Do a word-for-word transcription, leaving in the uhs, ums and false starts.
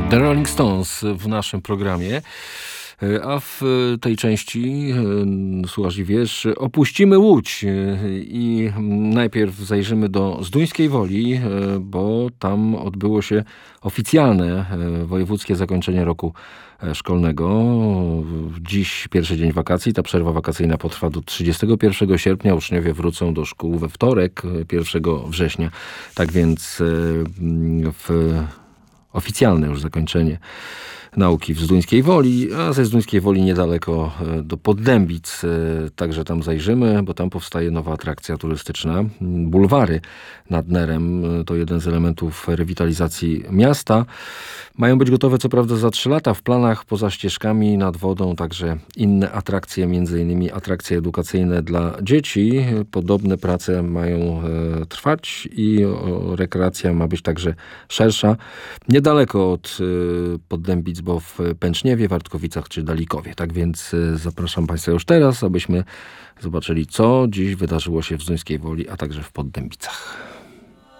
The Rolling Stones w naszym programie. A w tej części, słuchasz i wiesz, opuścimy Łódź i najpierw zajrzymy do Zduńskiej Woli, bo tam odbyło się oficjalne wojewódzkie zakończenie roku szkolnego. Dziś pierwszy dzień wakacji. Ta przerwa wakacyjna potrwa do trzydziestego pierwszego sierpnia. Uczniowie wrócą do szkół we wtorek, pierwszego września. Tak więc w oficjalne już zakończenie nauki w Zduńskiej Woli, a ze Zduńskiej Woli niedaleko do Poddębic. Także tam zajrzymy, bo tam powstaje nowa atrakcja turystyczna. Bulwary nad Nerem to jeden z elementów rewitalizacji miasta. Mają być gotowe co prawda za trzy lata. W planach poza ścieżkami nad wodą także inne atrakcje, między innymi atrakcje edukacyjne dla dzieci. Podobne prace mają trwać i rekreacja ma być także szersza. Niedaleko od Poddębic, bo w Pęczniewie, Wartkowicach czy Dalikowie. Tak więc zapraszam Państwa już teraz, abyśmy zobaczyli, co dziś wydarzyło się w Zduńskiej Woli, a także w Poddębicach.